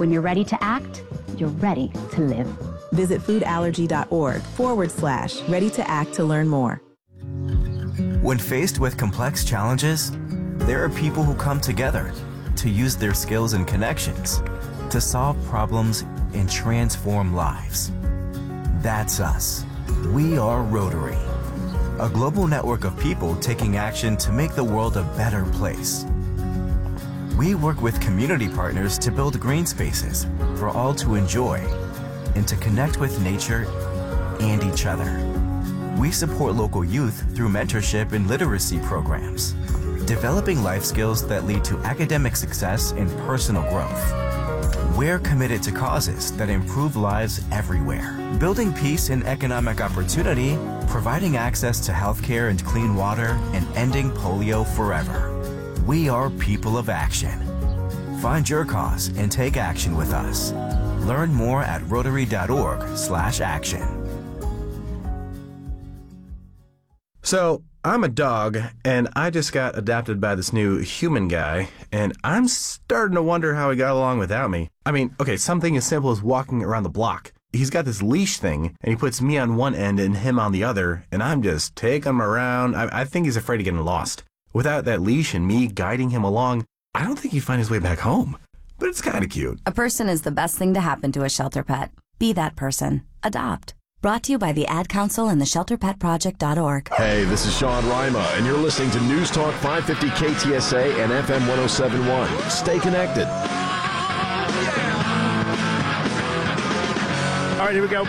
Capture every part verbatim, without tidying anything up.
When you're ready to act, you're ready to live. Visit foodallergy.org forward slash ready to act to learn more. When faced with complex challenges, there are people who come together to use their skills and connections to solve problems and transform lives. That's us. We are Rotary, a global network of people taking action to make the world a better place. We work with community partners to build green spaces for all to enjoy and to connect with nature and each other. We support local youth through mentorship and literacy programs, developing life skills that lead to academic success and personal growth. We're committed to causes that improve lives everywhere, building peace and economic opportunity, providing access to healthcare and clean water, and ending polio forever. We are people of action. Find your cause and take action with us. Learn more at rotary.org slash action. So, I'm a dog, and I just got adopted by this new human guy, and I'm starting to wonder how he got along without me. I mean, okay, something as simple as walking around the block. He's got this leash thing, and he puts me on one end and him on the other, and I'm just taking him around. I, I think he's afraid of getting lost. Without that leash and me guiding him along, I don't think he'd find his way back home. But it's kind of cute. A person is the best thing to happen to a shelter pet. Be that person. Adopt. Brought to you by the Ad Council and the shelter pet project dot org. Hey, this is Sean Rima, and you're listening to News Talk five fifty K T S A and F M one oh seven point one. Stay connected. All right, here we go.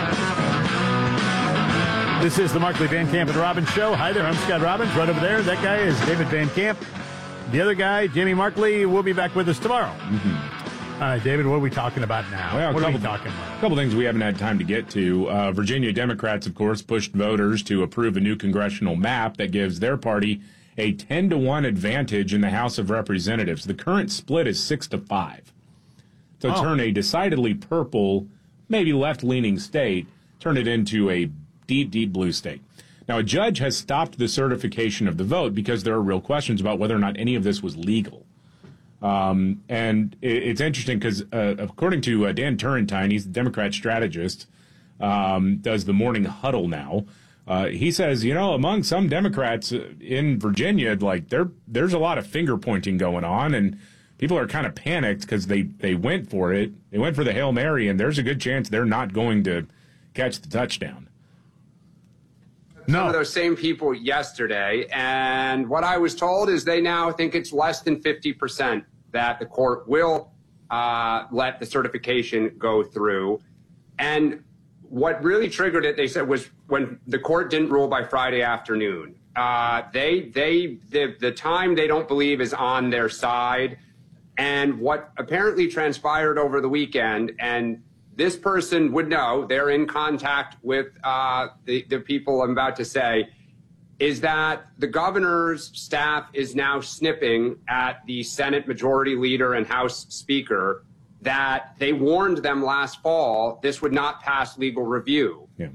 This is the Markley, Van Camp, and Robbins Show. Hi there, I'm Scott Robbins. Right over there, that guy is David Van Camp. The other guy, Jamie Markley, will be back with us tomorrow. Mm-hmm. All right, David, what are we talking about now? Well, what couple, are we talking about? A couple things we haven't had time to get to. Uh, Virginia Democrats, of course, pushed voters to approve a new congressional map that gives their party a ten to one advantage in the House of Representatives. The current split is six to five. So oh. turn a decidedly purple, maybe left-leaning state, turn it into a deep, deep blue state. Now, a judge has stopped the certification of the vote because there are real questions about whether or not any of this was legal. Um, and it, it's interesting because, uh, according to uh, Dan Turrentine, he's the Democrat strategist, um, does the Morning Huddle now. Uh, he says, you know, among some Democrats in Virginia, like there, there's a lot of finger pointing going on, and people are kind of panicked because they, they went for it. They went for the Hail Mary, and there's a good chance they're not going to catch the touchdown. No. Some of those same people yesterday, and what I was told is they now think it's less than fifty percent that the court will uh, let the certification go through. And what really triggered it, they said, was when the court didn't rule by Friday afternoon. Uh, they, they, the, the time they don't believe is on their side. And what apparently transpired over the weekend, and this person would know, they're in contact with uh, the, the people I'm about to say, is that the governor's staff is now snipping at the Senate Majority Leader and House Speaker that they warned them last fall this would not pass legal review. Yeah.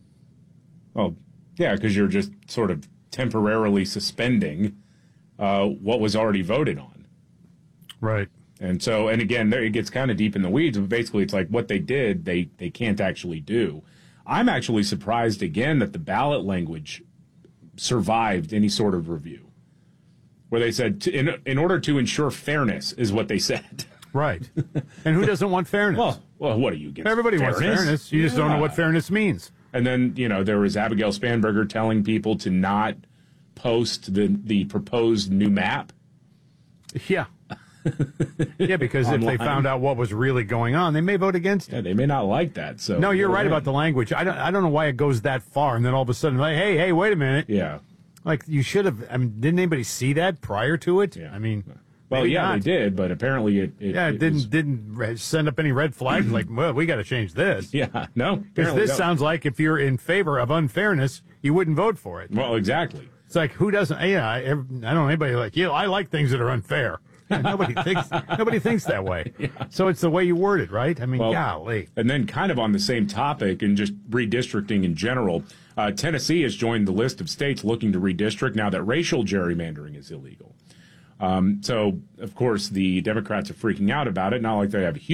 Well, yeah, because you're just sort of temporarily suspending uh, what was already voted on. Right. And so, and again, there it gets kind of deep in the weeds, but basically it's like what they did, they, they can't actually do. I'm actually surprised, again, that the ballot language survived any sort of review, where they said, to, in, in order to ensure fairness, is what they said. Right. And who doesn't want fairness? Well, well what are you getting? Everybody fairness? wants fairness. You just yeah. don't know what fairness means. And then, you know, there was Abigail Spanberger telling people to not post the, the proposed new map. Yeah. Yeah, because if they found out what was really going on, they may vote against it. Yeah, they may not like that. So no, you're right about the language. I don't. I don't know why it goes that far, and then all of a sudden, like, hey, hey, wait a minute. Yeah, like you should have. I mean, didn't anybody see that prior to it? Yeah. I mean, well, yeah, not. they did, but apparently it. it yeah, it, it didn't was... didn't send up any red flags. Like, well, we got to change this. Yeah, no, because this no. sounds like if you're in favor of unfairness, you wouldn't vote for it. Well, exactly. It's like who doesn't? Yeah, I, I don't know anybody like you. Know, I like things that are unfair. nobody thinks nobody thinks that way. Yeah. So it's the way you word it, right? I mean, well, golly. And then kind of on the same topic and just redistricting in general, uh, Tennessee has joined the list of states looking to redistrict now that racial gerrymandering is illegal. Um, so, of course, the Democrats are freaking out about it. Not like they have